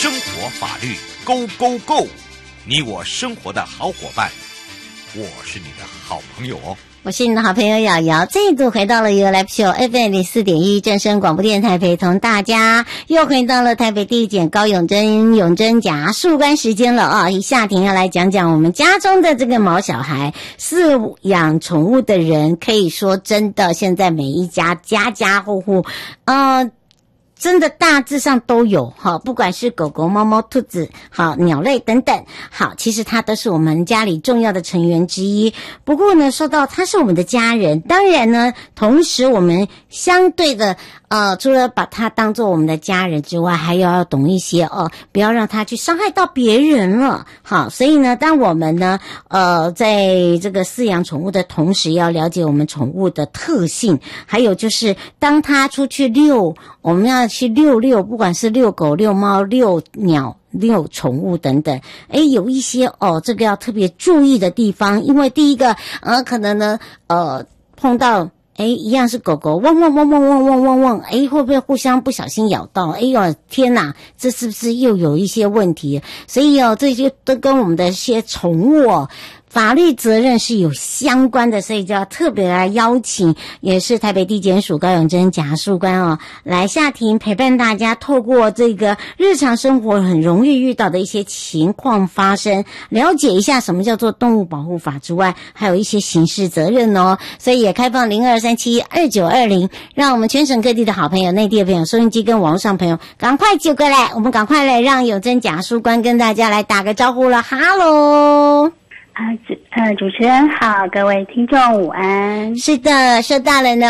生活法律 Go Go Go， 你我生活的好伙伴，我是你的好朋友哦。 我是你的好朋友瑶瑶，再度回到了 You Live Show FM 04.1正声广播电台，陪同大家又回到了台北地检高永贞假述官时间了啊！夏婷要来讲讲我们家中的这个毛小孩，饲养宠物的人，可以说真的，现在每一家家户户，真的大致上都有哈，不管是狗狗、猫猫、兔子，好鸟类等等，好，其实它都是我们家里重要的成员之一。不过呢，说到它是我们的家人，当然呢，同时我们相对的除了把它当做我们的家人之外，还要懂一些不要让它去伤害到别人了。好，所以呢，当我们呢在这个饲养宠物的同时，要了解我们宠物的特性，还有就是当它出去遛，我们要去遛，不管是遛狗、遛猫、遛鸟、遛宠物等等，有一些这个要特别注意的地方，因为第一个可能呢碰到一样是狗狗汪汪汪汪汪汪汪汪，会不会互相不小心咬到？哎呦天哪，这是不是又有一些问题？所以这些都跟我们的一些宠物法律责任是有相关的，所以就要特别来邀请，也是台北地检署高永贞假述官来下庭陪伴大家，透过这个日常生活很容易遇到的一些情况发生，了解一下什么叫做动物保护法之外，还有一些刑事责任所以也开放02372920，让我们全省各地的好朋友、内地的朋友、收音机跟网络上朋友赶快就过来，我们赶快来让永贞假述官跟大家来打个招呼了。哈喽。 主持人好，各位听众午安。 是的，说到了呢